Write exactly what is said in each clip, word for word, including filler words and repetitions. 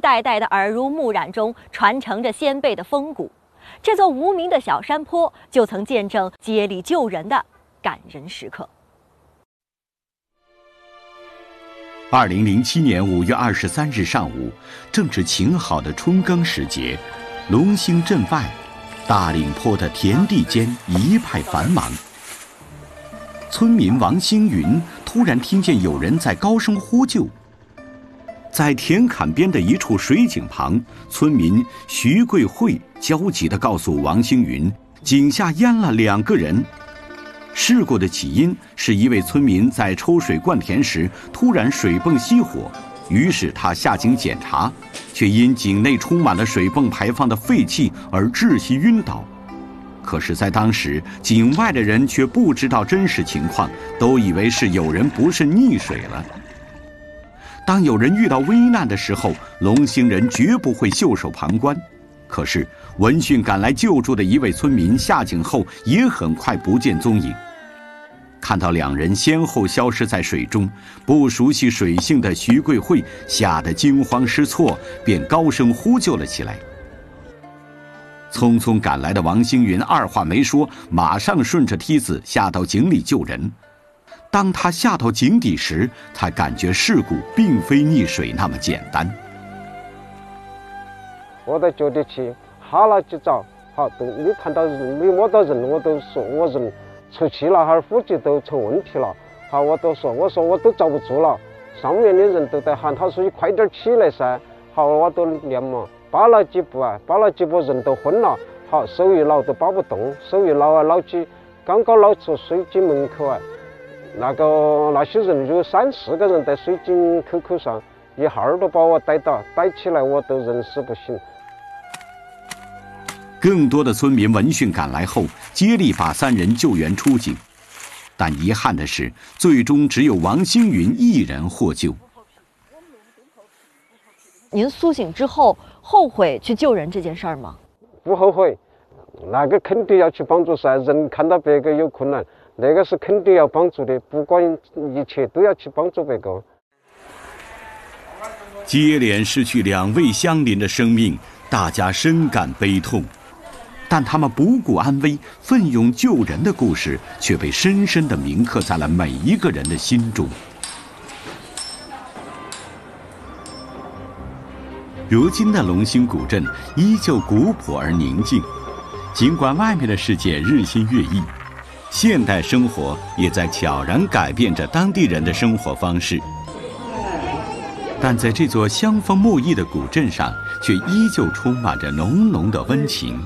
代代的耳濡目染中传承着先辈的风骨。这座无名的小山坡就曾见证接力救人的感人时刻。 二零零七年五月二十三日上午，正值晴好的春耕时节，龙兴镇外大岭坡的田地间一派繁忙。村民王星云突然听见有人在高声呼救。在田坎边的一处水井旁，村民徐桂慧焦急地告诉王星云，井下淹了两个人。事故的起因是一位村民在抽水灌田时突然水泵熄火，于是他下井检查，却因井内充满了水泵排放的废气而窒息晕倒。可是在当时，井外的人却不知道真实情况，都以为是有人不慎溺水了。当有人遇到危难的时候，龙兴人绝不会袖手旁观。可是闻讯赶来救助的一位村民下井后也很快不见踪影。看到两人先后消失在水中，不熟悉水性的徐桂慧吓得惊慌失措，便高声呼救了起来。匆匆赶来的王星云二话没说，马上顺着梯子下到井里救人。当他下到井底时，他感觉事故并非溺水那么简单。 我都觉得去哈了几早，好都没看到人，没摸到人，我都说我人出气了，哈呼吸都成问题了。好，我都说我说我都遭不住了，上面的人都在喊，他说你快点起来噻。好，我都连忙扒了几步啊，扒了几步人都昏了。好，手一捞都扒不动，手一捞啊捞起，刚刚捞出水井门口啊。那个那些人有三四个人在水井口口上，一哈儿都把我逮到，逮起来我都人事不省。 更多的村民闻讯赶来后，接力把三人救援出井，但遗憾的是，最终只有王星云一人获救。 您苏醒之后，后悔去救人这件事儿吗？ 不后悔，那个肯定要去帮助噻。人看到别个有困难，那个是肯定要帮助的，不管一切都要去帮助别个。 接连失去两位相邻的生命，大家深感悲痛。但他们不顾安危、奋勇救人的故事，却被深深地铭刻在了每一个人的心中。如今的龙兴古镇依旧古朴而宁静，尽管外面的世界日新月异，现代生活也在悄然改变着当地人的生活方式。但在这座香风木艺的古镇上，却依旧充满着浓浓的温情。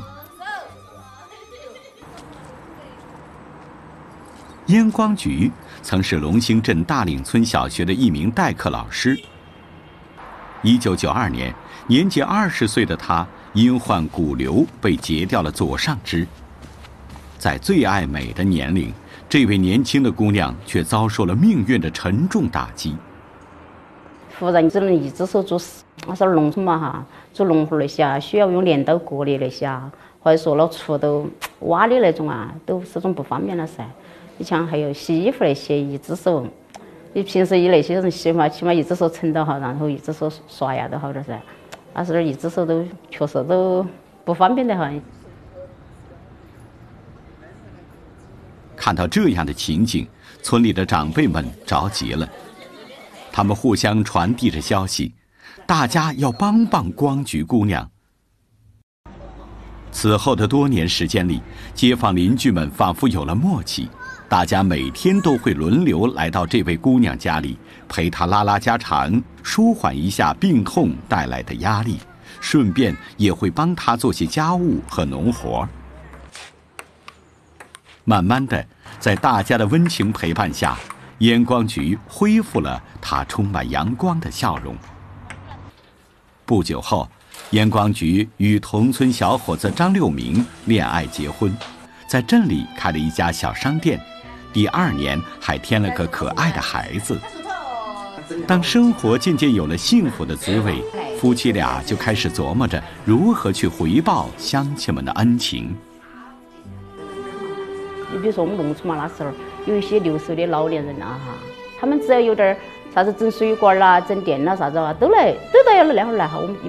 燕光菊曾是龙兴镇大岭村小学的一名代课老师。一九九二年，年仅二十岁的他因患骨瘤被截掉了左上肢。在最爱美的年龄，这位年轻的姑娘却遭受了命运的沉重打击。 忽然只能一只手做事，我说农村嘛哈，做农活那些啊，需要用镰刀割的那些啊，或者说了锄头挖的那种啊，都始终不方便了噻。你像还有洗衣服那些，一只手，你平时以那些人洗嘛，起码一只手撑到好，然后一只手刷牙都好点噻。但是一只手都确实都不方便的哈。 看到这样的情景，村里的长辈们着急了，他们互相传递着消息，大家要帮帮光菊姑娘。此后的多年时间里，街坊邻居们仿佛有了默契，大家每天都会轮流来到这位姑娘家里，陪她拉拉家常，舒缓一下病痛带来的压力，顺便也会帮她做些家务和农活。慢慢的，在大家的温情陪伴下，燕光菊恢复了她充满阳光的笑容。不久后，燕光菊与同村小伙子张六明恋爱结婚，在镇里开了一家小商店，第二年还添了个可爱的孩子。当生活渐渐有了幸福的滋味，夫妻俩就开始琢磨着如何去回报乡亲们的恩情。 你比如说我们农村嘛，那时候有一些六十岁的老年人啊哈，他们只要有点啥子整水管啦、整电啦啥子啊，都来都到要那会儿来哈，我们一